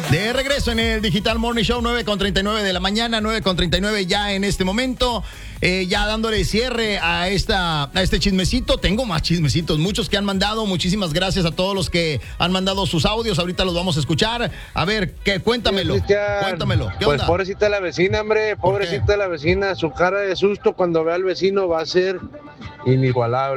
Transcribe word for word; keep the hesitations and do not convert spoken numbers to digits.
De regreso en el Digital Morning Show, nueve con treinta y nueve de la mañana, nueve con treinta y nueve ya en este momento. Eh, ya dándole cierre a esta a este chismecito. Tengo más chismecitos, muchos que han mandado. Muchísimas gracias a todos los que han mandado sus audios. Ahorita los vamos a escuchar. A ver, ¿qué? Cuéntamelo. Sí, Cuéntamelo. ¿Qué pues onda? pobrecita la vecina, hombre. Pobrecita la vecina. Su cara de susto cuando ve al vecino va a ser inigualable.